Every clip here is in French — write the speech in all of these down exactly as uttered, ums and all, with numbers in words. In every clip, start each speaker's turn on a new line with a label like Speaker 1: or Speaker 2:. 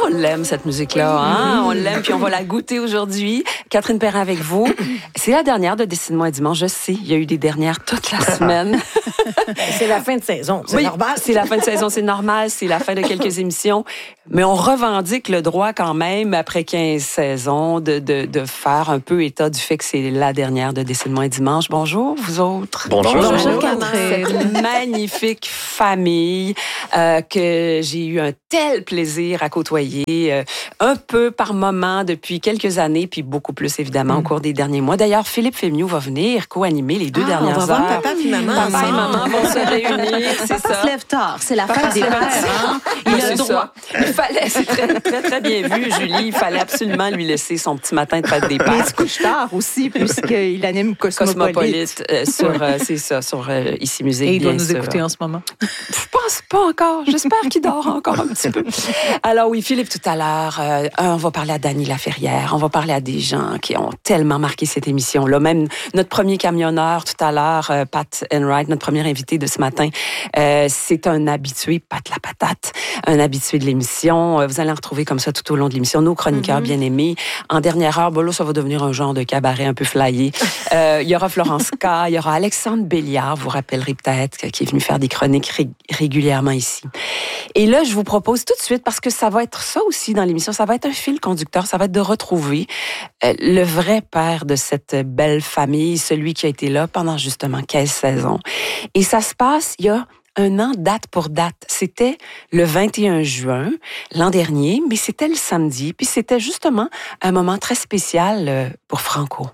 Speaker 1: on l'aime, cette musique-là. Hein? On l'aime, puis on va la goûter aujourd'hui. Catherine Perrin avec vous. C'est la dernière de Dessine-moi dimanche. Je sais, il y a eu des dernières toute la semaine.
Speaker 2: C'est la fin de saison, c'est
Speaker 1: oui,
Speaker 2: normal.
Speaker 1: C'est la fin de saison, c'est normal. C'est la fin de quelques émissions. Mais on revendique le droit quand même, après quinze saisons, de, de, de faire un peu état du fait que c'est la dernière de Dessine-moi dimanche. Bonjour, vous autres.
Speaker 3: Bonjour.
Speaker 1: Bonjour,
Speaker 2: Bonjour
Speaker 1: Catherine. Cette magnifique famille euh, que j'ai eu un tel plaisir à côtoyer, euh, un peu par moment depuis quelques années, puis beaucoup plus évidemment mm. au cours des derniers mois. D'ailleurs, Philippe Fémieux va venir co-animer les deux
Speaker 2: ah,
Speaker 1: dernières
Speaker 2: on va
Speaker 1: heures.
Speaker 2: voir papa et maman.
Speaker 1: Papa et maman vont se réunir, c'est
Speaker 4: Papa
Speaker 1: ça.
Speaker 4: se lève tard, c'est la fête des pères. Hein? Il a le droit.
Speaker 1: Il fallait, c'est très, très, très bien vu, Julie. Il fallait absolument lui laisser son petit matin de fête des pères.
Speaker 4: Mais il se couche tard aussi, puisqu'il anime Cosmopolite.
Speaker 1: Cosmopolite, euh, sur, euh, c'est ça, sur euh, Ici Musique.
Speaker 4: Et il doit nous
Speaker 1: sûr.
Speaker 4: écouter en ce moment.
Speaker 1: Je pense pas encore. J'espère qu'il dort encore un petit peu. Alors oui, Philippe, tout à l'heure, euh, on va parler à Dany Laferrière. On va parler à des gens qui ont tellement marqué cette émission-là. Même notre premier camionneur tout à l'heure, euh, Pat Enright, notre premier invité de ce matin, euh, c'est un habitué, Pat la patate, un habitué de l'émission. Euh, vous allez en retrouver comme ça tout au long de l'émission. Nos chroniqueurs mm-hmm. bien-aimés. En dernière heure, bon là, ça va devenir un genre de cabaret un peu flyé. Euh, il y aura Florence K, il y aura Alexandre Béliard, vous vous rappellerez peut-être, qui est venu faire des chroniques ré- régulièrement ici. Et là, je vous propose tout de suite, parce que ça va être ça aussi dans l'émission, ça va être un fil conducteur, ça va être de retrouver euh, le vrai père de cette belle famille, celui qui a été là pendant justement quinze saisons. Et ça se passe, il y a un an, date pour date. C'était le vingt et un juin l'an dernier, mais c'était le samedi, puis c'était justement un moment très spécial pour Franco.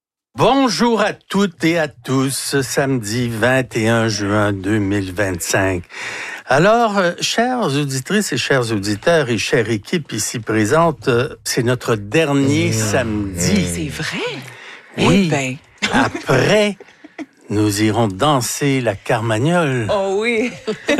Speaker 5: Bonjour à toutes et à tous, ce samedi vingt et un juin deux mille vingt-cinq. Alors, euh, chères auditrices et chers auditeurs et chère équipe ici présente, euh, c'est notre dernier mmh. samedi.
Speaker 4: C'est vrai?
Speaker 5: Oui,
Speaker 4: eh ben.
Speaker 5: après... Nous irons danser la Carmagnole.
Speaker 4: Oh oui!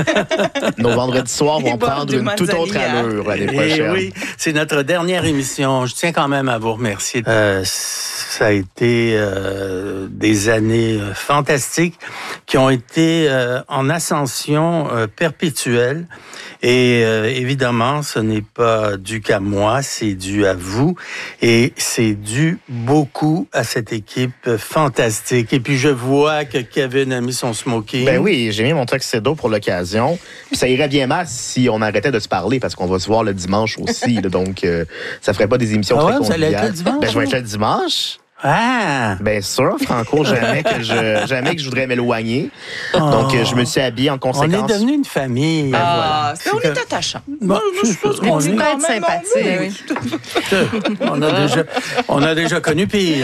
Speaker 3: Nos vendredis soirs vont prendre une toute autre allure l'année prochaine.
Speaker 5: Et oui, c'est notre dernière émission. Je tiens quand même à vous remercier. Euh, ça a été euh, des années euh, fantastiques qui ont été euh, en ascension euh, perpétuelle. Et euh, évidemment, ce n'est pas dû qu'à moi, c'est dû à vous. Et c'est dû beaucoup à cette équipe fantastique. Et puis, je vois que Kevin a mis son smoking.
Speaker 3: Ben oui, j'ai mis mon tuxedo pour l'occasion. Puis ça irait bien mal si on arrêtait de se parler, parce qu'on va se voir le dimanche aussi. Là, donc, euh, ça ferait pas des émissions
Speaker 5: ah
Speaker 3: très
Speaker 5: ouais,
Speaker 3: conviviales.
Speaker 5: Vous allez être le dimanche?
Speaker 3: Ben, je vais être le dimanche.
Speaker 5: Ah!
Speaker 3: Bien sûr, Franco, jamais que je jamais que je voudrais m'éloigner. Oh. Donc, euh, je me suis habillé en conséquence.
Speaker 5: On est devenu une famille.
Speaker 4: Ah,
Speaker 5: voilà.
Speaker 4: on est attachant.
Speaker 5: Bon, je pense qu'on
Speaker 4: est
Speaker 5: quand
Speaker 4: sympathique.
Speaker 5: on, a déjà, on a déjà connu pire.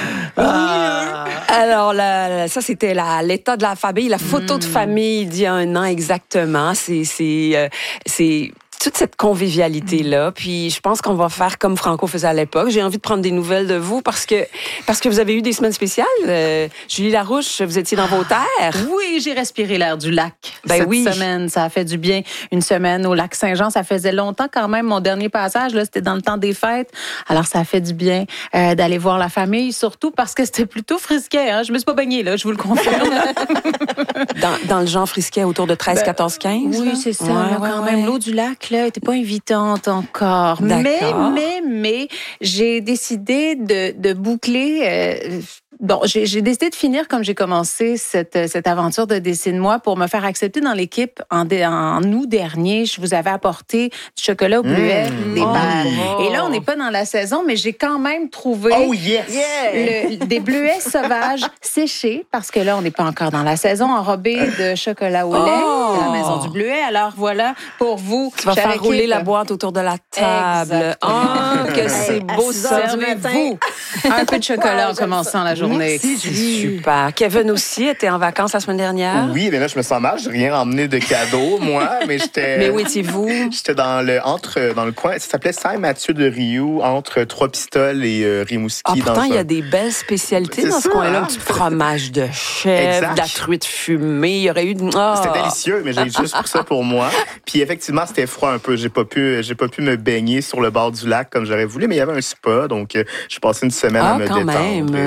Speaker 1: Ah. Alors, là, ça, c'était la, l'état de la famille, la photo mm. de famille d'il y a un an exactement. C'est... c'est, euh, c'est toute cette convivialité-là. Puis je pense qu'on va faire comme Franco faisait à l'époque. J'ai envie de prendre des nouvelles de vous parce que, parce que vous avez eu des semaines spéciales. Euh, Julie Larouche, vous étiez dans vos terres.
Speaker 4: Oui, j'ai respiré l'air du lac
Speaker 1: ben
Speaker 4: cette
Speaker 1: oui.
Speaker 4: semaine. Ça a fait du bien. Une semaine au lac Saint-Jean, ça faisait longtemps quand même. Mon dernier passage, là, c'était dans le temps des fêtes. Alors, ça a fait du bien euh, d'aller voir la famille, surtout parce que c'était plutôt frisquet. Hein? Je me suis pas baignée, là, je vous le confirme.
Speaker 1: dans, dans le genre frisquet autour de treize, quatorze, quinze?
Speaker 4: Oui, c'est ça.
Speaker 1: Ouais,
Speaker 4: là,
Speaker 1: ouais,
Speaker 4: quand
Speaker 1: ouais.
Speaker 4: même, l'eau du lac, là, était pas invitante encore.
Speaker 1: D'accord.
Speaker 4: Mais, mais, mais, j'ai décidé de, de boucler... Euh, Bon, j'ai, j'ai décidé de finir comme j'ai commencé cette, cette aventure de Dessine-moi pour me faire accepter dans l'équipe. En, dé, en août dernier, je vous avais apporté du chocolat au bleuet, mmh. des
Speaker 1: oh,
Speaker 4: balles.
Speaker 1: Oh.
Speaker 4: Et là, on n'est pas dans la saison, mais j'ai quand même trouvé
Speaker 3: oh, yes.
Speaker 4: le, des bleuets sauvages séchés, parce que là, on n'est pas encore dans la saison, enrobés de chocolat au lait
Speaker 1: oh.
Speaker 4: à la Maison du Bleuet. Alors voilà, pour vous,
Speaker 1: tu vas faire
Speaker 4: équipe.
Speaker 1: rouler la boîte autour de la table. Ah, oh, que c'est beau ça.
Speaker 4: Servez-vous un peu de chocolat en commençant la journée.
Speaker 1: Merci, super. Kevin aussi était en vacances la semaine dernière.
Speaker 3: Oui, mais là, je me sens mal. Je n'ai rien emmené de cadeau, moi, mais j'étais...
Speaker 1: Mais où étiez-vous?
Speaker 3: J'étais dans le, entre, dans le coin, ça s'appelait Saint-Mathieu-de-Riou, entre Trois-Pistoles et euh, Rimouski.
Speaker 1: Ah, pourtant, il y a
Speaker 3: un...
Speaker 1: des belles spécialités
Speaker 3: c'est
Speaker 1: dans
Speaker 3: ça,
Speaker 1: ce coin-là.
Speaker 3: hein?
Speaker 1: Un petit fromage de chèvre, de la truite fumée. Il y aurait eu... Oh.
Speaker 3: C'était délicieux, mais j'ai juste pour ça pour moi. Puis effectivement, c'était froid un peu. J'ai pas pu, j'ai pas pu me baigner sur le bord du lac comme j'aurais voulu, mais il y avait un spa, donc euh, j'ai passé une semaine
Speaker 1: ah,
Speaker 3: à me
Speaker 1: quand
Speaker 3: détendre.
Speaker 1: Même, quand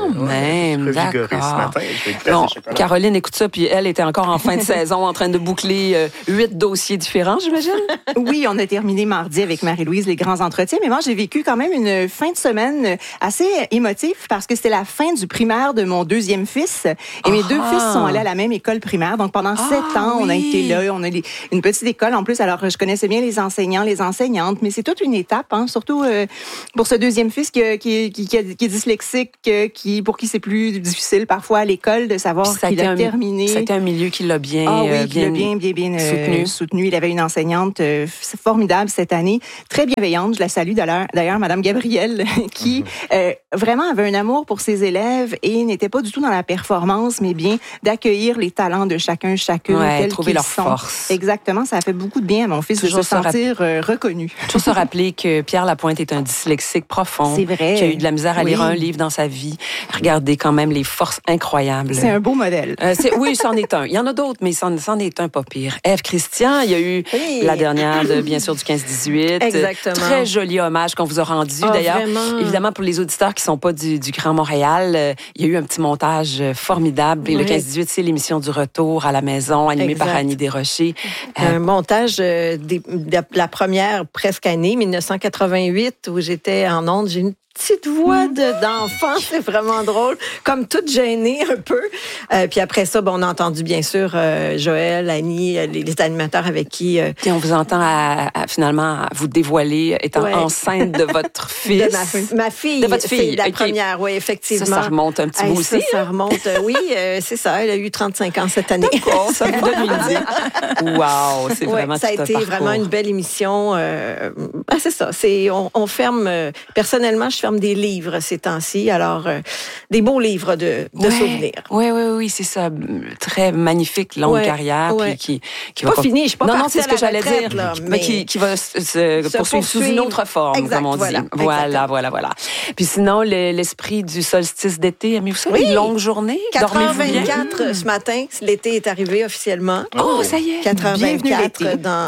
Speaker 1: Quand même,
Speaker 3: revigoré
Speaker 1: d'accord.
Speaker 3: ce matin. Je vais
Speaker 1: Bon,
Speaker 3: chocolat.
Speaker 1: Caroline écoute ça, puis elle était encore en fin de saison en train de boucler euh, huit dossiers différents, j'imagine?
Speaker 6: Oui, on a terminé mardi avec Marie-Louise les grands entretiens, mais moi, j'ai vécu quand même une fin de semaine assez émotive parce que c'était la fin du primaire de mon deuxième fils. Et mes
Speaker 1: Ah.
Speaker 6: deux fils sont allés à la même école primaire. Donc, pendant
Speaker 1: Ah,
Speaker 6: sept ans, on a
Speaker 1: oui.
Speaker 6: été là. On a les- une petite école en plus. Alors, je connaissais bien les enseignants, les enseignantes, mais c'est toute une étape, hein, surtout euh, pour ce deuxième fils qui, qui, qui, qui, a- qui est dyslexique, euh, qui, pour qui c'est plus difficile parfois à l'école de savoir
Speaker 1: Puis ça a
Speaker 6: qu'il
Speaker 1: été
Speaker 6: a
Speaker 1: un-
Speaker 6: terminé.
Speaker 1: Ça a été un milieu qui l'a bien,
Speaker 6: Ah oui,
Speaker 1: euh,
Speaker 6: qui l'a bien, bien, bien euh,
Speaker 1: soutenu.
Speaker 6: soutenu. Il avait une enseignante euh, formidable cette année, très bienveillante. Je la salue d'ailleurs, d'ailleurs Madame Gabrielle, qui euh, vraiment avait un amour pour ses élèves et n'était pas du tout dans la performance, mais bien d'accueillir les talents de chacun, chacune,
Speaker 1: Ouais,
Speaker 6: tels
Speaker 1: trouver
Speaker 6: qu'ils
Speaker 1: leur
Speaker 6: sont.
Speaker 1: force.
Speaker 6: Exactement, ça a fait beaucoup de bien à mon fils
Speaker 1: Toujours
Speaker 6: de se
Speaker 1: se rapp-
Speaker 6: sentir euh, reconnu.
Speaker 1: Toujours se rappeler que Pierre Lapointe est un dyslexique profond.
Speaker 6: C'est vrai.
Speaker 1: Qui a eu de la misère à lire
Speaker 6: Oui.
Speaker 1: un livre dans sa vie. Regardez quand même les forces incroyables.
Speaker 6: C'est un beau modèle.
Speaker 1: Euh, c'est- oui, c'en est un. Il y en a d'autres, mais c'en, c'en est un pas pire. Ève Christian, il y a eu
Speaker 2: Oui.
Speaker 1: la dernière, de, bien sûr, du quinze dix-huit.
Speaker 2: Exactement.
Speaker 1: Très joli hommage qu'on vous a rendu.
Speaker 2: Ah,
Speaker 1: D'ailleurs,
Speaker 2: vraiment.
Speaker 1: évidemment, pour les auditeurs qui sont pas du, du Grand Montréal, euh, il y a eu un petit montage euh, formidable. Et le
Speaker 2: Oui.
Speaker 1: quinze dix-huit, c'est l'émission du retour à la maison, animée
Speaker 2: Exact.
Speaker 1: par Annie Desrochers. Euh,
Speaker 2: Un montage euh, des- de la première presque année, dix-neuf cent quatre-vingt-huit, où j'étais en ondes. J'ai une petite voix de- d'enfant, c'est vraiment drôle, comme toute gênée un peu. Euh, puis après ça, bon, on a entendu bien sûr euh, Joël, Annie, euh, les, les animateurs avec qui... euh,
Speaker 1: puis on vous entend à, à, finalement à vous dévoiler étant
Speaker 2: Ouais.
Speaker 1: enceinte de votre fils.
Speaker 2: de ma, ma fille.
Speaker 1: De votre fille,
Speaker 2: C'est la
Speaker 1: ok.
Speaker 2: première, oui,
Speaker 1: Ça,
Speaker 2: effectivement.
Speaker 1: ça remonte un petit
Speaker 2: Hey,
Speaker 1: bout
Speaker 2: ça,
Speaker 1: aussi.
Speaker 2: ça remonte. euh, oui, euh, c'est ça. Elle a eu trente-cinq ans cette année.
Speaker 1: Oh, ça vous donne une idée. Wow, c'est
Speaker 2: Ouais,
Speaker 1: vraiment
Speaker 2: ça a
Speaker 1: tout un
Speaker 2: été
Speaker 1: parcours.
Speaker 2: vraiment une belle émission. Euh, ah, c'est ça. C'est on, on ferme. euh, personnellement, je ferme des livres ces temps-ci. Alors, euh, des beaux livres de, de
Speaker 1: Ouais.
Speaker 2: souvenirs.
Speaker 1: Oui, oui, oui, c'est ça. Très magnifique, longue
Speaker 2: Ouais,
Speaker 1: carrière.
Speaker 2: ouais.
Speaker 1: Puis qui, qui
Speaker 2: Pas
Speaker 1: va
Speaker 2: fini, je suis pas
Speaker 1: Non, non,
Speaker 2: partie
Speaker 1: c'est ce
Speaker 2: à
Speaker 1: que
Speaker 2: la
Speaker 1: j'allais
Speaker 2: retraite,
Speaker 1: dire.
Speaker 2: là,
Speaker 1: mais
Speaker 2: mais
Speaker 1: qui, qui va se, se
Speaker 2: se
Speaker 1: poursuivre sous une
Speaker 2: poursuivre.
Speaker 1: autre forme,
Speaker 2: Exact,
Speaker 1: comme on
Speaker 2: voilà,
Speaker 1: dit. Voilà,
Speaker 2: exactement.
Speaker 1: voilà, voilà. Puis sinon, le- l'esprit du solstice d'été, aimez-vous ça?
Speaker 2: Oui.
Speaker 1: Les longues journées?
Speaker 2: quatre heures
Speaker 1: Dormez-vous bien?
Speaker 2: vingt-quatre ce matin, l'été est arrivé officiellement.
Speaker 1: Oh, ça y est.
Speaker 2: quatre heures
Speaker 6: Bienvenue
Speaker 2: vingt-quatre
Speaker 6: l'été.
Speaker 2: dans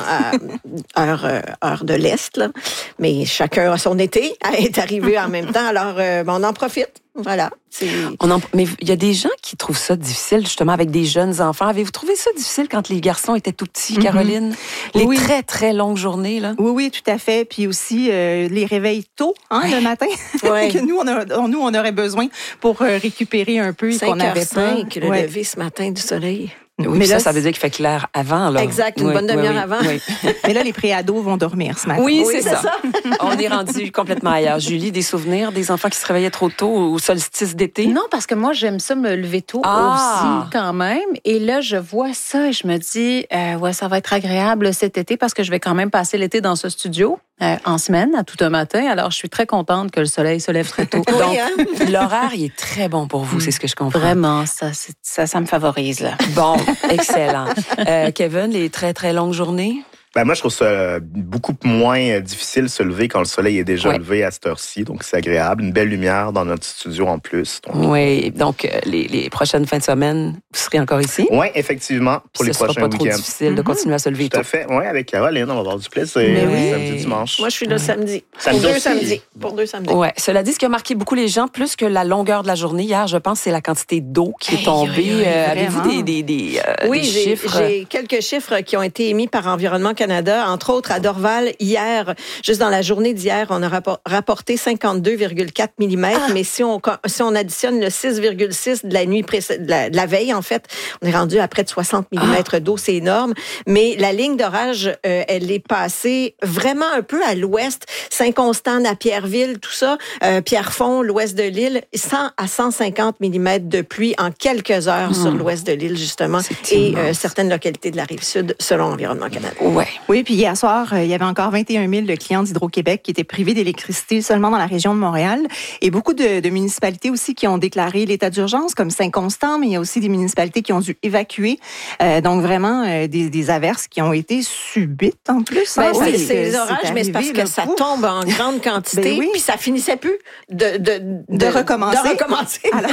Speaker 2: à, heure, euh, heure de l'Est. Là. Mais chacun a son été est arrivé en même temps. Alors, euh, ben, on en profite. Voilà. C'est...
Speaker 1: On en- mais il y a des gens qui trouvent ça difficile, justement, avec des jeunes enfants. Avez-vous trouvé ça difficile quand les garçons étaient tout petits, Caroline? Les
Speaker 6: Oui.
Speaker 1: très, très longues journées, là?
Speaker 6: Oui, oui, tout à fait. Puis aussi euh, les réveils tôt, hein, le matin,
Speaker 2: Ouais.
Speaker 6: que nous on, a- nous, on aurait besoin pour euh, récupérer un peu et qu'on
Speaker 2: cinq heures
Speaker 6: avait pas.
Speaker 2: cinq, le
Speaker 6: Ouais.
Speaker 2: lever ce matin du soleil.
Speaker 1: Oui,
Speaker 6: Mais
Speaker 1: mais
Speaker 6: là,
Speaker 1: ça, ça veut dire qu'il fait clair avant, là.
Speaker 2: Exact, une
Speaker 1: Oui,
Speaker 2: bonne
Speaker 1: oui,
Speaker 2: demi-heure
Speaker 1: oui,
Speaker 2: avant.
Speaker 1: Oui,
Speaker 6: Mais là, les préados vont dormir ce matin.
Speaker 1: Oui,
Speaker 2: Oui,
Speaker 1: c'est
Speaker 2: c'est
Speaker 1: ça.
Speaker 2: ça.
Speaker 1: On est rendu complètement ailleurs. Julie, des souvenirs des enfants qui se réveillaient trop tôt au solstice d'été?
Speaker 4: Non, parce que moi, j'aime ça me lever tôt
Speaker 1: Ah!
Speaker 4: aussi, quand même. Et là, je vois ça et je me dis, euh, ouais, ça va être agréable cet été parce que je vais quand même passer l'été dans ce studio euh, en semaine, à tout un matin. Alors, je suis très contente que le soleil se lève très tôt.
Speaker 2: Oui,
Speaker 1: Donc,
Speaker 2: hein?
Speaker 1: l'horaire, il est très bon pour vous, c'est ce que je comprends.
Speaker 4: Vraiment, ça, c'est- ça, ça me favorise, là.
Speaker 1: Bon, excellent. Euh, Kevin, les très, très longues journées?
Speaker 3: Ben, moi, je trouve ça euh, beaucoup moins euh, difficile de se lever quand le soleil est déjà
Speaker 1: Ouais.
Speaker 3: levé à cette heure-ci. Donc, c'est agréable. Une belle lumière dans notre studio en plus. Donc,
Speaker 1: Oui, donc euh, les, les prochaines fins de semaine, vous serez encore ici?
Speaker 3: oui, effectivement, pour
Speaker 1: Ce
Speaker 3: les
Speaker 1: sera
Speaker 3: prochains
Speaker 1: pas trop
Speaker 3: week-ends.
Speaker 1: difficile de continuer à se lever
Speaker 3: Tout
Speaker 1: tôt.
Speaker 3: à fait. Oui, avec Caroline, on va avoir du plaisir.
Speaker 1: Mais oui.
Speaker 3: Samedi, dimanche.
Speaker 2: Moi, je suis là samedi.
Speaker 3: Samedi
Speaker 2: pour deux
Speaker 3: aussi.
Speaker 2: samedis. Pour deux samedis.
Speaker 1: Ouais. Cela dit, ce qui a marqué beaucoup les gens, plus que la longueur de la journée hier, je pense, c'est la quantité d'eau qui est
Speaker 6: Aïe,
Speaker 1: tombée.
Speaker 6: aïe, aïe,
Speaker 1: Euh, Avez-vous
Speaker 6: vraiment.
Speaker 1: des, des, des, euh,
Speaker 2: Oui,
Speaker 1: des
Speaker 2: j'ai,
Speaker 1: chiffres?
Speaker 2: j'ai quelques chiffres qui ont été émis par Environnement Canada, entre autres à Dorval hier. Juste dans la journée d'hier, on a rappor- rapporté cinquante-deux virgule quatre millimètres, mais si on, si on additionne le six virgule six de la nuit précé- de la, de la veille, en fait, on est rendu à près de soixante millimètres d'eau, c'est énorme. Mais la ligne d'orage, euh, elle est passée vraiment un peu à l'ouest, Saint-Constant, Napierville, tout ça, euh, Pierrefonds, l'ouest de l'île, cent à cent cinquante millimètres de pluie en quelques heures sur l'ouest de l'île, justement,
Speaker 1: C'est
Speaker 2: et
Speaker 1: immense.
Speaker 2: euh, certaines localités de la Rive-Sud, selon Environnement Canada.
Speaker 1: Ouais.
Speaker 6: Oui, puis hier soir, euh, il y avait encore vingt et un mille de clients d'Hydro-Québec qui étaient privés d'électricité seulement dans la région de Montréal. Et beaucoup de, de municipalités aussi qui ont déclaré l'état d'urgence, comme Saint-Constant, mais il y a aussi des municipalités qui ont dû évacuer. Euh, donc vraiment, euh, des, des averses qui ont été subites en plus.
Speaker 2: Ben,
Speaker 6: hein,
Speaker 2: c'est,
Speaker 6: parce
Speaker 2: c'est
Speaker 6: que
Speaker 2: les orages, mais c'est parce
Speaker 6: arrivé,
Speaker 2: que
Speaker 6: là,
Speaker 2: ça
Speaker 6: pouf.
Speaker 2: tombe en grande quantité,
Speaker 6: Ben oui.
Speaker 2: puis ça finissait plus de, de,
Speaker 6: De recommencer.
Speaker 2: De recommencer.
Speaker 6: Alors,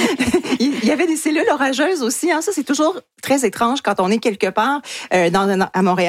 Speaker 6: il y avait des cellules orageuses aussi. Hein. Ça, c'est toujours très étrange quand on est quelque part euh, dans, à Montréal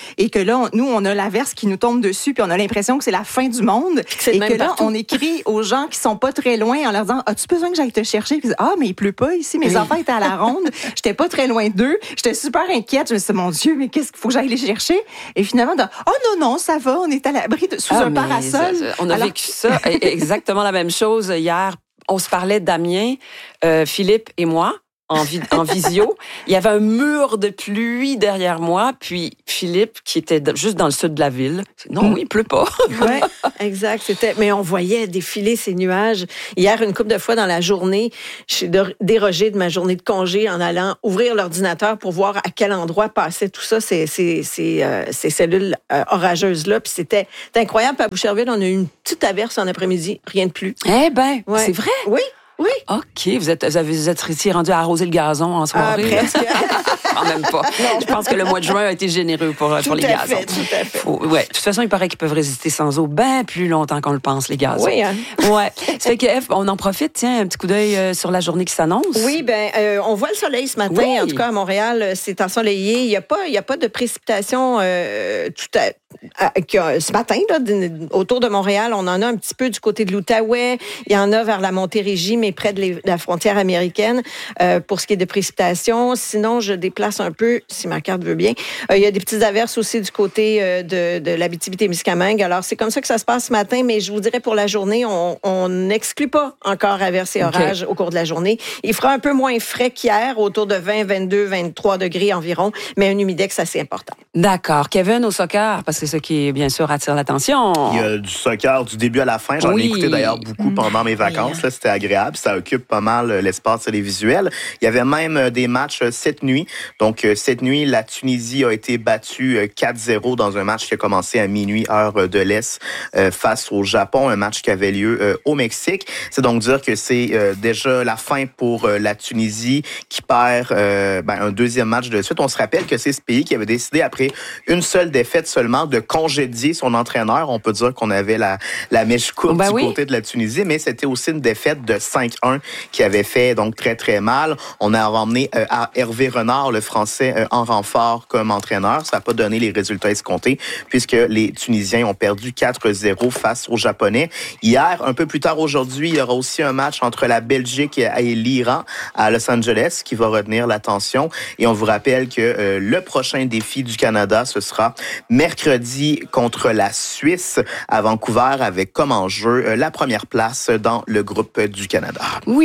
Speaker 6: et que là, on, nous, on a l'averse qui nous tombe dessus, puis on a l'impression que c'est la fin du monde.
Speaker 2: C'est
Speaker 6: et
Speaker 2: même
Speaker 6: que là,
Speaker 2: partout.
Speaker 6: on écrit aux gens qui sont pas très loin en leur disant, as-tu besoin que j'aille te chercher? Puis, ah, mais il pleut pas ici. Mes enfants étaient à la ronde. J'étais pas très loin d'eux. J'étais super inquiète. Je me suis dit, mon Dieu, mais qu'est-ce qu'il faut que j'aille les chercher? Et finalement, dans, oh non, non, ça va. On est à l'abri de, sous
Speaker 1: Ah,
Speaker 6: un
Speaker 1: mais
Speaker 6: parasol.
Speaker 1: ça, on a
Speaker 6: Alors-
Speaker 1: vécu ça, exactement la même chose hier. On se parlait, Damien, euh, Philippe et moi, en, vi- en visio. Il y avait un mur de pluie derrière moi, puis Philippe, qui était de- juste dans le sud de la ville, non, il pleut pas.
Speaker 2: Oui, exact. C'était, mais on voyait défiler ces nuages. Hier, une couple de fois dans la journée, j'ai de- dérogé de ma journée de congé en allant ouvrir l'ordinateur pour voir à quel endroit passait tout ça, ces, ces, ces, euh, ces cellules euh, orageuses-là. Puis c'était, c'était incroyable. Puis à Boucherville, on a eu une petite averse en après-midi, rien de plus.
Speaker 1: Eh ben,
Speaker 2: Ouais.
Speaker 1: c'est vrai?
Speaker 2: Oui, oui.
Speaker 1: OK, vous êtes, vous avez, vous êtes ici rendu à arroser le gazon en
Speaker 2: Ah,
Speaker 1: soirée.
Speaker 2: presque.
Speaker 1: Quand même pas. Je pense que le mois de juin a été généreux pour, pour les
Speaker 2: Tout à
Speaker 1: gazons.
Speaker 2: fait, tout à fait.
Speaker 1: Faut- ouais. De toute façon, il paraît qu'ils peuvent résister sans eau bien plus longtemps qu'on le pense, les gazons.
Speaker 2: Oui, hein.
Speaker 1: Ouais. Ça fait que, F, on en profite, tiens, un petit coup d'œil euh, sur la journée qui s'annonce.
Speaker 2: Oui, ben, euh, on voit le soleil ce matin.
Speaker 1: Oui.
Speaker 2: En tout cas, à Montréal, euh, c'est ensoleillé. Il n'y a pas, il y a pas de précipitation euh, tout à, à- qui a- ce matin là, d- autour de Montréal. On en a un petit peu du côté de l'Outaouais. Il y en a vers la Montérégie, mais près de les- la frontière américaine euh, pour ce qui est de précipitation. Sinon, je déplace un peu, si ma carte veut bien. Euh, il y a des petites averses aussi du côté euh, de, de l'Abitibi-Témiscamingue. Alors, c'est comme ça que ça se passe ce matin, mais je vous dirais pour la journée, on on n'exclut pas encore averses et
Speaker 1: OK.
Speaker 2: orages au cours de la journée. Il fera un peu moins frais qu'hier, autour de vingt, vingt-deux, vingt-trois degrés environ, mais un humidex assez important.
Speaker 1: D'accord. Kevin, au soccer, parce que c'est ça qui, bien sûr, attire l'attention.
Speaker 3: Il y a du soccer du début à la fin. J'en
Speaker 1: Oui.
Speaker 3: ai écouté d'ailleurs beaucoup pendant mes vacances. Là, c'était agréable. Ça occupe pas mal euh, l'espace télévisuel. Il y avait même euh, des matchs euh, cette nuit. Donc, euh, cette nuit, la Tunisie a été battue euh, quatre zéro dans un match qui a commencé à minuit, heure euh, de l'Est, euh, face au Japon. Un match qui avait lieu euh, au Mexique. C'est donc dire que c'est euh, déjà la fin pour euh, la Tunisie qui perd euh, ben, un deuxième match de suite. On se rappelle que c'est ce pays qui avait décidé, après une seule défaite seulement, de congédier son entraîneur. On peut dire qu'on avait la, la mèche courte
Speaker 1: Ben
Speaker 3: du
Speaker 1: oui.
Speaker 3: côté de la Tunisie, mais c'était aussi une défaite de cinq un qui avait fait donc très, très mal. On a emmené euh, à Hervé Renard, le Français, euh, en renfort comme entraîneur. Ça n'a pas donné les résultats escomptés puisque les Tunisiens ont perdu quatre zéro face aux Japonais. Hier, un peu plus tard aujourd'hui, il y aura aussi un match entre la Belgique et l'Iran à Los Angeles qui va retenir l'attention. Et on vous rappelle que euh, le prochain défi du Canada, ce sera mercredi contre la Suisse à Vancouver avec comme enjeu euh, la première place dans le groupe du Canada.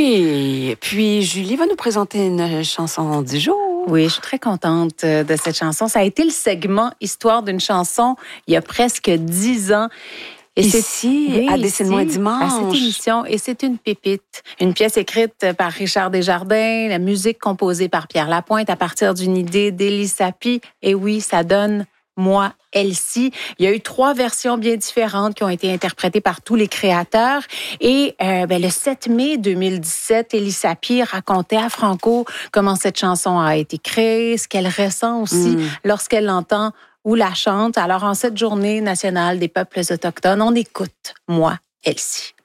Speaker 1: Oui. Puis, Julie va nous présenter une chanson du jour.
Speaker 4: Oui, je suis très contente euh, de cette chanson. Ça a été le segment Histoire d'une chanson il y a presque dix ans. Et
Speaker 1: Ici,
Speaker 4: oui,
Speaker 1: à Dessine-moi
Speaker 4: ici,
Speaker 1: dimanche.
Speaker 4: à cette émission. Et c'est une pépite. Une pièce écrite par Richard Desjardins, la musique composée par Pierre Lapointe à partir d'une idée d'Élie Sapi. Et oui, ça donne Moi, Elsie. Il y a eu trois versions bien différentes qui ont été interprétées par tous les créateurs. Et euh, ben, le sept mai deux mille dix-sept, Élie Sapi racontait à Franco comment cette chanson a été créée, ce qu'elle ressent aussi
Speaker 1: Mm.
Speaker 4: lorsqu'elle l'entend ou la chante. Alors, en cette journée nationale des peuples autochtones, on écoute Moi, Elsie.